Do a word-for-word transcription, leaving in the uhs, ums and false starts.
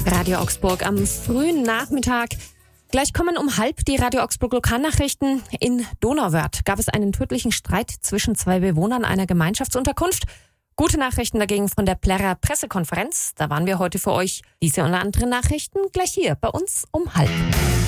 Radio Augsburg am frühen Nachmittag. Gleich kommen um halb die Radio Augsburg Lokalnachrichten. In Donauwörth gab es einen tödlichen Streit zwischen zwei Bewohnern einer Gemeinschaftsunterkunft. Gute Nachrichten dagegen von der Plärrer Pressekonferenz. Da waren wir heute für euch. Diese und andere Nachrichten gleich hier bei uns um halb.